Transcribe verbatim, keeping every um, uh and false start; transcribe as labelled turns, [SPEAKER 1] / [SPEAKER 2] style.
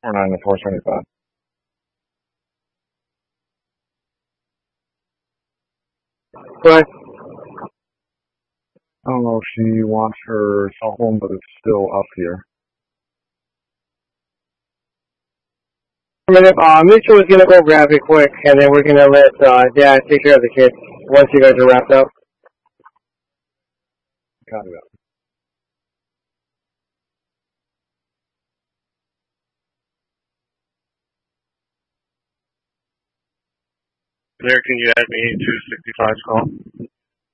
[SPEAKER 1] four nine to four seventy-five.
[SPEAKER 2] Go ahead.
[SPEAKER 1] I don't know if she wants her cell phone, but it's still up here.
[SPEAKER 2] A minute. Uh, Mitchell is gonna go grab it quick, and then we're gonna let uh, Dad take care of the kids once you guys are wrapped up.
[SPEAKER 1] Copy that.
[SPEAKER 3] There, can you add me to sixty-five's call?